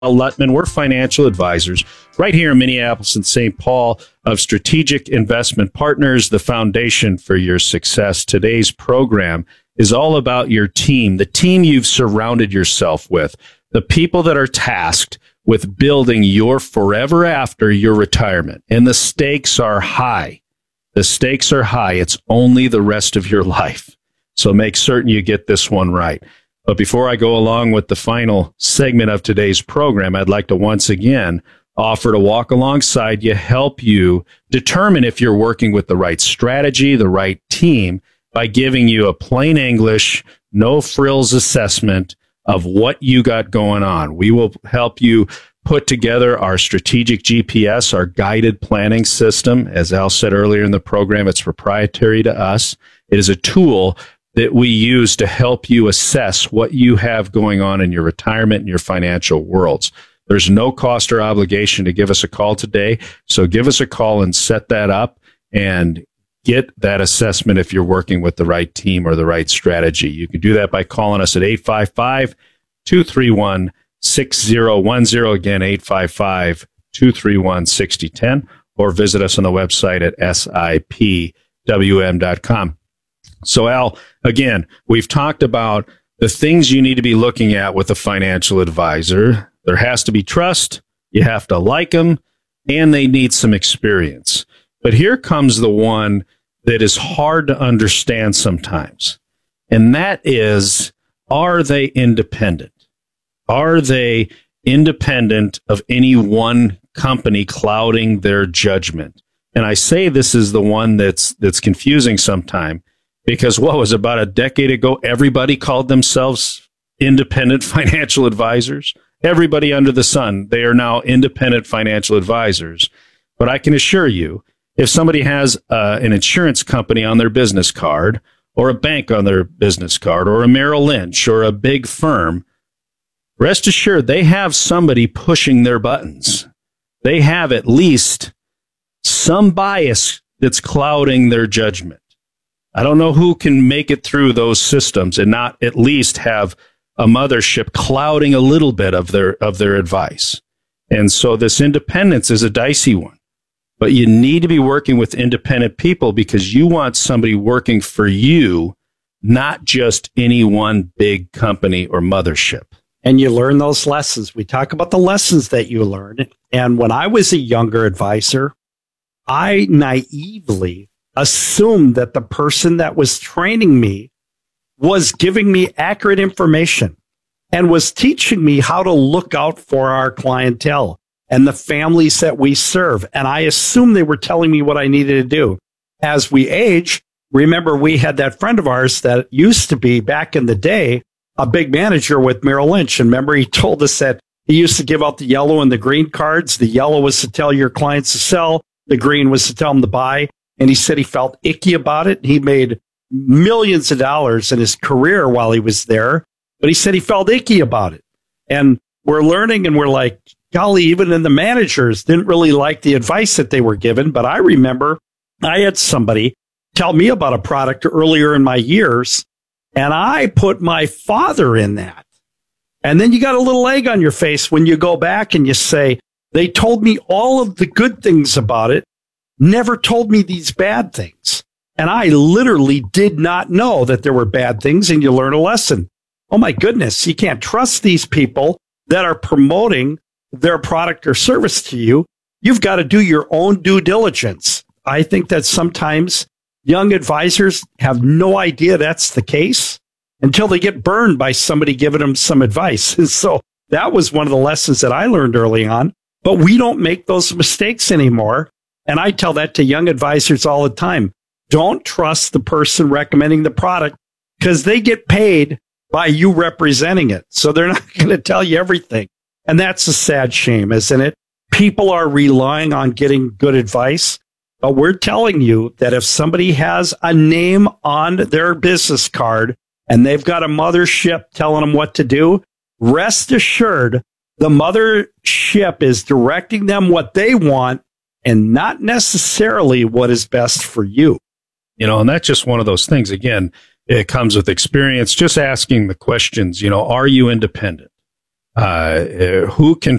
Lutman. We're financial advisors right here in Minneapolis and St. Paul of Strategic Investment Partners, the foundation for your success. Today's program is all about your team, the team you've surrounded yourself with, the people that are tasked with building your forever after your retirement. And the stakes are high. The stakes are high. It's only the rest of your life. So make certain you get this one right. But before I go along with the final segment of today's program, I'd like to once again offer to walk alongside you, help you determine if you're working with the right strategy, the right team, by giving you a plain English, no frills assessment of what you got going on. We will help you put together our strategic GPS, our guided planning system. As Al said earlier in the program, it's proprietary to us. It is a tool that we use to help you assess what you have going on in your retirement and your financial worlds. There's no cost or obligation to give us a call today. So give us a call and set that up and get that assessment if you're working with the right team or the right strategy. You can do that by calling us at 855-231-6010. Again, 855-231-6010, or visit us on the website at sipwm.com. So, Al, again, we've talked about the things you need to be looking at with a financial advisor. There has to be trust. You have to like them, and they need some experience. But here comes the one that is hard to understand sometimes, and that is, are they independent? Are they independent of any one company clouding their judgment? And I say this is the one that's confusing sometimes. Because what was about a decade ago, everybody called themselves independent financial advisors. Everybody under the sun, they are now independent financial advisors. But I can assure you, if somebody has an insurance company on their business card, or a bank on their business card, or a Merrill Lynch, or a big firm, rest assured they have somebody pushing their buttons. They have at least some bias that's clouding their judgment. I don't know who can make it through those systems and not at least have a mothership clouding a little bit of their advice. And so this independence is a dicey one. But you need to be working with independent people because you want somebody working for you, not just any one big company or mothership. And you learn those lessons. We talk about the lessons that you learn. And when I was a younger advisor, I naively assumed that the person that was training me was giving me accurate information and was teaching me how to look out for our clientele and the families that we serve. And I assumed they were telling me what I needed to do. As we age, remember we had that friend of ours that used to be, back in the day, a big manager with Merrill Lynch. And remember, he told us that he used to give out the yellow and the green cards. The yellow was to tell your clients to sell. The green was to tell them to buy. And he said he felt icky about it. He made millions of dollars in his career while he was there, but he said he felt icky about it. And we're learning, and we're like, golly, even in the managers didn't really like the advice that they were given. But I remember I had somebody tell me about a product earlier in my years, and I put my father in that. And then you got a little egg on your face when you go back and you say, they told me all of the good things about it, never told me these bad things. And I literally did not know that there were bad things, and you learn a lesson. Oh my goodness, you can't trust these people that are promoting their product or service to you. You've got to do your own due diligence. I think that sometimes young advisors have no idea that's the case until they get burned by somebody giving them some advice. And so that was one of the lessons that I learned early on. But we don't make those mistakes anymore. And I tell that to young advisors all the time. Don't trust the person recommending the product because they get paid by you representing it. So they're not going to tell you everything. And that's a sad shame, isn't it? People are relying on getting good advice, but we're telling you that if somebody has a name on their business card and they've got a mothership telling them what to do, rest assured the mothership is directing them what they want and not necessarily what is best for you. You know, and that's just one of those things. Again, it comes with experience, just asking the questions, you know, are you independent? who can